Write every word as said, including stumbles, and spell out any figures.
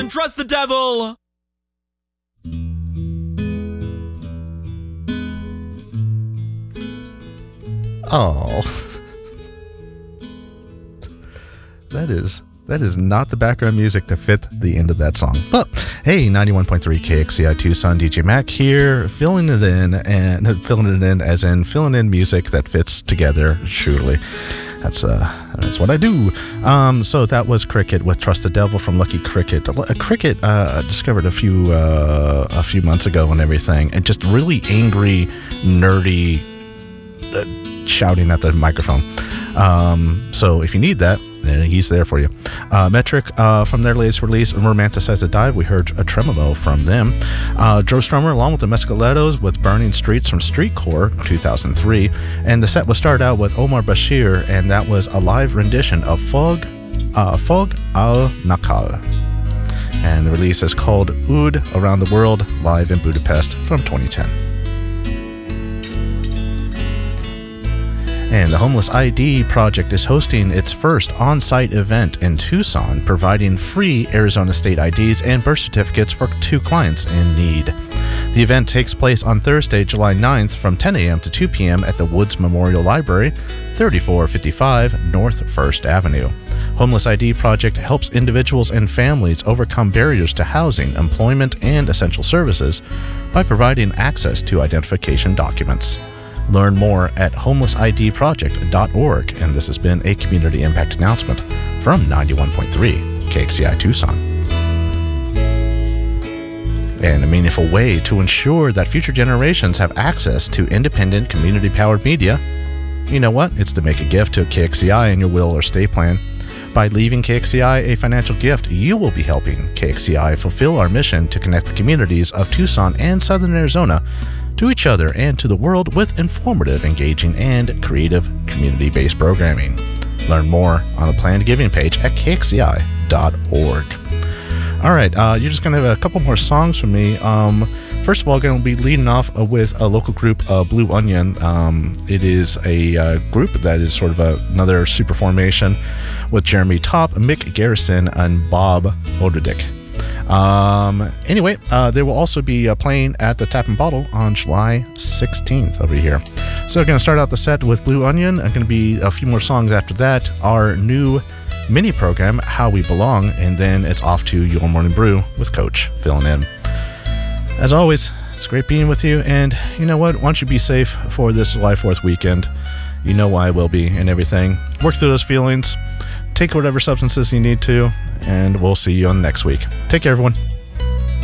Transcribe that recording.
and trust the devil. Oh, that is that is not the background music to fit the end of that song. But hey, ninety-one point three K X C I Tucson, D J Mac here, filling it in and filling it in as in filling in music that fits together. Surely, that's uh that's what I do. Um, so that was Cricket with "Trust the Devil" from Lucky Cricket. A Cricket uh, discovered a few uh, a few months ago and everything, and just really angry, nerdy. Uh, shouting at the microphone. Um, so if you need that, he's there for you. Uh, Metric, uh, from their latest release, Romanticize the Dive, we heard a tremolo from them. Uh, Joe Strummer, along with the Mescalettos, with Burning Streets from Streetcore two thousand three. And the set was started out with Omar Bashir, and that was a live rendition of Fog, uh, Fog Al Nakal. And the release is called Oud Around the World, live in Budapest from twenty ten. And the Homeless I D Project is hosting its first on-site event in Tucson, providing free Arizona State I Ds and birth certificates for two clients in need. The event takes place on Thursday, July ninth from ten a.m. to two p.m. at the Woods Memorial Library, thirty-four fifty-five North First Avenue. Homeless I D Project helps individuals and families overcome barriers to housing, employment, and essential services by providing access to identification documents. Learn more at homeless I D project dot org, and this has been a community impact announcement from ninety-one point three K X C I Tucson. And a meaningful way to ensure that future generations have access to independent, community-powered media, you know what? It's to make a gift to K X C I in your will or estate plan. By leaving K X C I a financial gift, you will be helping K X C I fulfill our mission to connect the communities of Tucson and Southern Arizona to each other and to the world with informative, engaging, and creative community-based programming. Learn more on the planned giving page at K X C I dot org. All right, uh, you're just going to have a couple more songs from me. Um, first of all, going to be leading off uh, with a local group, uh, Blue Onion. Um, it is a uh, group that is sort of a, another super formation with Jeremy Top, Mick Garrison, and Bob Oderdick. Um, anyway, uh, they will also be uh, playing at the Tap and Bottle on July sixteenth over here. So we're going to start out the set with Blue Onion. I'm going to be a few more songs after that. Our new mini program, How We Belong, and then it's off to Your Morning Brew with Coach filling in. As always, it's great being with you, and you know what? Why don't you be safe for this July fourth weekend? You know why I will be and everything. Work through those feelings. Take whatever substances you need to, and we'll see you on next week. Take care, everyone.